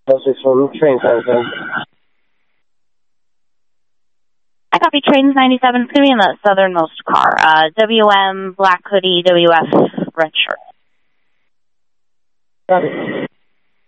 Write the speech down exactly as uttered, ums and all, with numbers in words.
Message from Trains ninety-seven. I copy Trains ninety-seven. It's going to be in the southernmost car. Uh, W M, black hoodie, W F, red shirt. Copy.